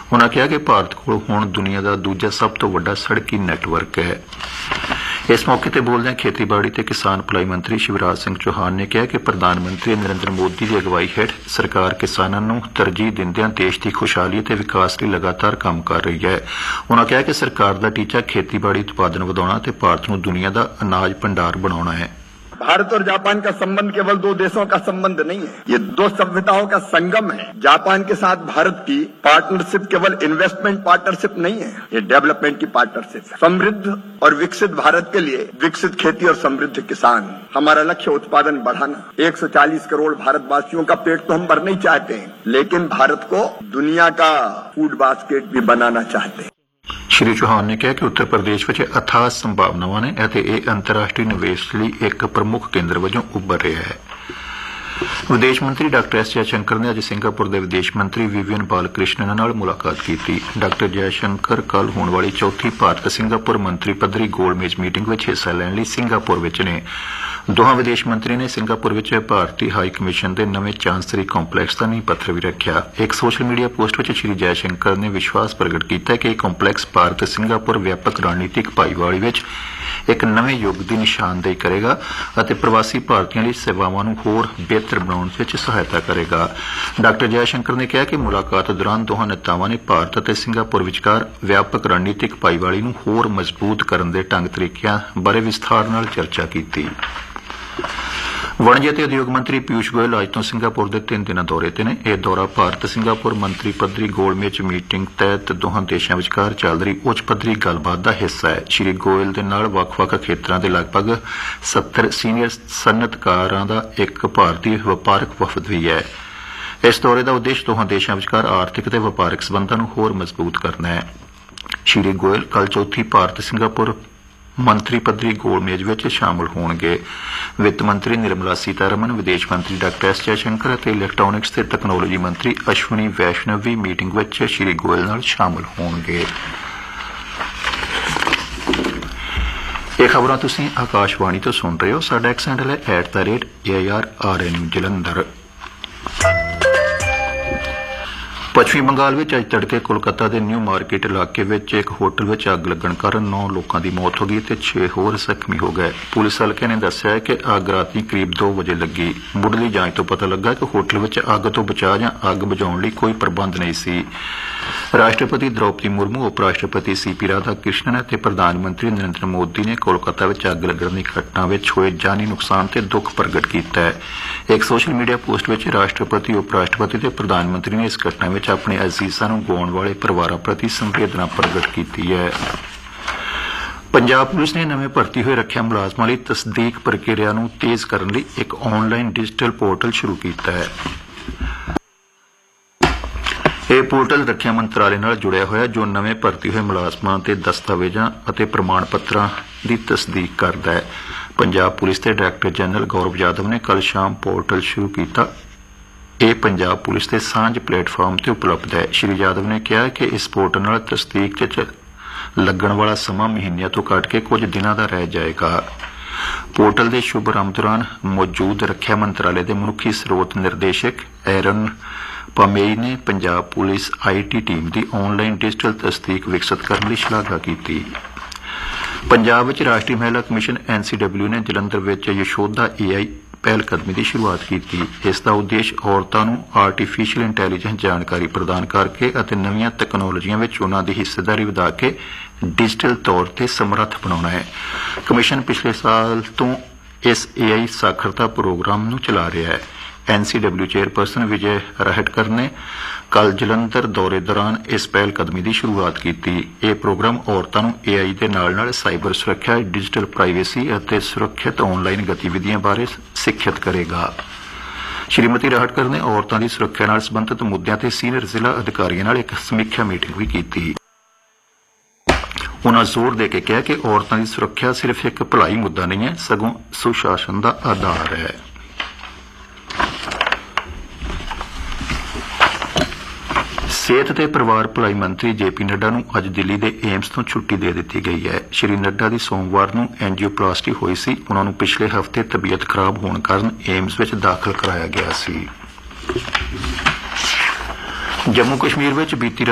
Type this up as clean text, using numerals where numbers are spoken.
उन्होंने कहा कि भारत कोल हुण दुनिया का दूजा सब तो वड्डा सड़की नैटवर्क है। इस मौके पर बोलदे खेतीबाड़ी ते किसान भलाई मंत्री शिवराज सिंह चौहान ने कहा कि प्रधानमंत्री नरेंद्र मोदी की अगवाई हेठ सरकार किसानों नूं तरजीह दिंदिआं देश की खुशहाली ते विकास लई लगातार काम कर रही है। उन्होंने कहा कि सरकार का टीचा खेतीबाड़ी उत्पादन वधाउणा ते भारत नूं दुनिया का अनाज भंडार बनाउणा है। भारत और जापान का संबंध केवल दो देशों का संबंध नहीं है, ये दो सभ्यताओं का संगम है। जापान के साथ भारत की पार्टनरशिप केवल इन्वेस्टमेंट पार्टनरशिप नहीं है, ये डेवलपमेंट की पार्टनरशिप है। समृद्ध और विकसित भारत के लिए विकसित खेती और समृद्ध किसान हमारा लक्ष्य उत्पादन बढ़ाना। 140 करोड़ भारतवासियों का पेट तो हम भरना ही चाहते हैं, लेकिन भारत को दुनिया का फूड बास्केट भी बनाना चाहते हैं। श्री चौहान ने कहा कि उत्तर प्रदेश में अथाह संभावनावां ने ਅਤੇ ਇਹ अंतर्राष्ट्रीय निवेश ਲਈ एक प्रमुख केंद्र वजों उभर रहा है। विदेश मंत्री डॉक्टर एस जयशंकर ने अज सिंगापुर के विदेश मंत्री विवियन बालकृष्णन नाल मुलाकात की। डॉक्टर जयशंकर कल होने वाली चौथी भारत सिंगापुर मंत्री पद्धरी गोलमेज मीटिंग में हिस्सा लैण लई सिंगापुर विच ने। दोहां विदेश मंत्री ने सिंगापुर विच भारतीय हाई कमीशन के नवे चांसलरी कॉम्पलैक्स का नींह पत्थर भी रखा। एक सोशल मीडिया पोस्ट में श्री जयशंकर ने विश्वास प्रगट किया कि यह कॉम्पलैक्स भारत सिंगापुर व्यापक रणनीतिक भाईवाली विच एक नवे युग की निशानदेही करेगा और प्रवासी भारतीयों की सेवावां नूं होर बेहतर बनाउण विच सहायता करेगा। डॉक्टर जयशंकर ने कहा कि मुलाकात दौरान दोहां नेतावां ने भारत और सिंगापुर विचकार व्यापक रणनीतिक भाईवाली नूं होर मजबूत करन दे ढंग तरीकिਆਂ बारे विस्तार नाल चर्चा की। वणज ते उद्योग मंत्री पीयूष गोयल अज तो सिंगापुर के 3 दिना दौरे ते ने। यह दौरा भारत सिंगापुर मंत्री पद्धरी गोलमेज मीटिंग तहत दोहां देशों विचकार चल रही उच्च पद्धरी गलबात का हिस्सा है। श्री गोयल दे नाल वख-वख खेत्रां दे लगभग 70 सीनियर सनअतकारां दा एक भारतीय वपारक वफद भी है। इस दौरे का उद्देश्य दोहां देशों विचकार आर्थिक ते वपारक संबंधां नूं होर मजबूत करना है। श्री गोयल कल चौथी भारत सिंगापुर मंत्री पद्धरी गोलमेज में शामिल होंगे। वित्त मंत्री निर्मला सीतारमन, विदेश मंत्री डॉक्टर एस जयशंकर और इलैक्ट्रॉनिक्स ते तकनोलॉजी मंत्री अश्विनी वैष्णव भी मीटिंग में श्री गोयल नाल शामिल होंगे। ये खबरां तुसीं आकाशवाणी तो सुन रहे हो। साडा एक्स हैंडल है @AIRRN जलंधर। पश्चिमी बंगाल में अज तड़के कोलकाता के न्यू मार्केट इलाके में एक होटल में अग लगन कारण 9 लोगों की मौत हो गई तो 6 होर जख्मी हो गए। पुलिस हल्के ने दस्सिया कि अग राती करीब 2 बजे लगी। मुढ़ली जांच तो पता लगा कि होटल में अग तो बचाव या अग बुझाउण लई कोई प्रबंध नहीं सी। राष्ट्रपति द्रौपदी मुर्मू, उप राष्ट्रपति CP राधाकृष्णन और प्रधानमंत्री नरेंद्र मोदी ने कोलकाता में अग लगन की घटना में होए जानी नुकसान से दुख प्रगट किया है। एक सोशल मीडिया पोस्ट में राष्ट्रपति, उप राष्ट्रपति और प्रधानमंत्री ने इस घटना में अपने अजीजां नूं गवाउण वाले परिवारां प्रति संवेदना प्रगट की है। पंजाब पुलिस ने नवे भर्ती हुए रखिया मुलाजमां लई तस्दीक प्रक्रिया नूं तेज करन लई एक ऑनलाइन डिजिटल पोर्टल शुरू किया है। यह पोर्टल रखिया मंत्रालय नाल जुड़िया होया जो नवे भर्ती हुए मुलाजमां दे दस्तावेजां अते प्रमाण पत्रां दी तस्दीक करदा है। पंजाब पुलिस के डायरैक्टर जनरल गौरव यादव ने कल शाम पोर्टल शुरू किया। यह पंजाब पुलिस के सांझ प्लेटफार्म पर उपलब्ध है। श्री यादव ने कहा कि इस पोर्टल नाल तस्दीक च लगन वाला समा महीनों तो घट के कुछ दिनों का रह जाएगा। पोर्टल के शुभारंभ दौरान मौजूद रखिया मंत्रालय के मनुखी स्रोत निदेशक एरन पामेई ने पंजाब पुलिस IT टीम की ऑनलाइन डिजिटल तस्दीक विकसित करने की शलाघा की। पंजाब में राष्ट्रीय महिला कमीशन NCW ने जलंधर में यशोदा AI पहलकदमी की शुरुआत की। इसका उद्देश्य औरतों को आर्टिफिशियल इंटैलीजेंस जानकारी प्रदान करके और नवीं तकनोलॉजियां में उन्हां दी हिस्सेदारी वधा के डिजिटल तौर पर समर्थ बनाना है। कमीशन पिछले साल तो इस AI साखरता प्रोग्राम नूं चला रहा है। NCW चेयरपर्सन विजय राहटकर ने कल जलंधर दौरे दौरान इस पहलकदमी की शुरुआत की। यह प्रोग्राम औरतों को AI के नाल साइबर सुरक्षा, डिजिटल प्राइवेसी और सुरक्षित ऑनलाइन गतिविधियों बारे सिक्खित करेगा। श्रीमती राहटकर ने औरतों की सुरक्षा नाल संबंधित मुद्दों पर सीनियर जिला अधिकारियों नाल एक समीक्षा मीटिंग भी की। उन्होंने जोर देके कहा कि औरतों की सुरक्षा सिर्फ एक भलाई मुद्दा नहीं है, सगों सुशासन का आधार है। सेहत ते परिवार भलाई मंत्री JP नड्डा नूं अज दिल्ली के एम्स तो छुट्टी दे दी गई है। श्री नड्डा की सोमवार नूं एंजियोप्लास्टी हुई सी। उन्होंने पिछले हफ्ते तबीयत खराब होने कारण एम्स में दाखिल कराया गया सी। जम्मू कश्मीर में बीती